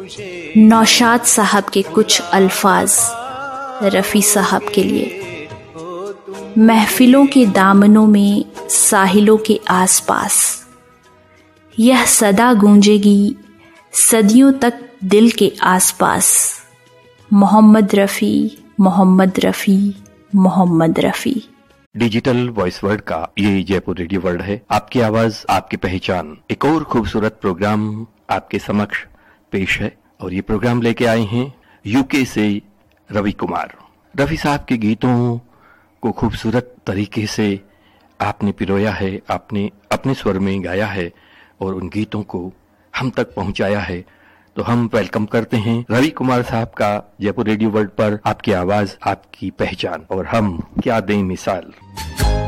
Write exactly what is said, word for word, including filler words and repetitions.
नौशाद साहब के कुछ अल्फाज रफ़ी साहब के लिए। महफिलों के दामनों में, साहिलों के आसपास, यह सदा गूंजेगी सदियों तक दिल के आसपास। Mohammad Rafi, Mohammad Rafi, Mohammad Rafi. Digital voice world का ये जयपुर रेडियो वर्ल्ड है। आपकी आवाज, आपकी पहचान। एक और खूबसूरत प्रोग्राम आपके समक्ष पेश है और ये प्रोग्राम लेके आए हैं यूके से रवि कुमार। रफ़ी साहब के गीतों को खूबसूरत तरीके से आपने पिरोया है, आपने अपने स्वर में गाया है और उन गीतों को हम तक पहुंचाया है। तो हम वेलकम करते हैं रवि कुमार साहब का जयपुर रेडियो वर्ल्ड पर। आपकी आवाज, आपकी पहचान और हम क्या दें मिसाल।